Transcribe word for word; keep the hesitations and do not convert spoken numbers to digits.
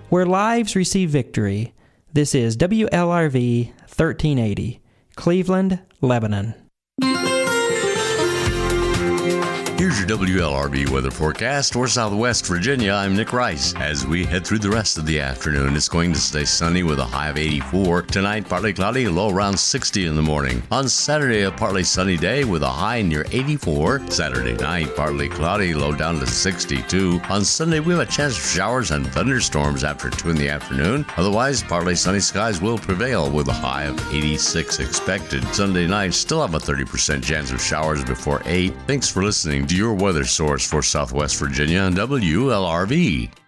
where lives receive victory. This is W L R V thirteen eighty, Cleveland, Lebanon. Here's your W L R V weather forecast for Southwest Virginia. I'm Nick Rice. As we head through the rest of the afternoon, it's going to stay sunny with a high of eighty-four. Tonight, partly cloudy, low around sixty in the morning. On Saturday, a partly sunny day with a high near eighty-four. Saturday night, partly cloudy, low down to sixty-two. On Sunday, we have a chance of showers and thunderstorms after two in the afternoon. Otherwise, partly sunny skies will prevail with a high of eighty-six expected. Sunday night, still have a thirty percent chance of showers before eight. Thanks for listening to your weather source for Southwest Virginia, W L R V.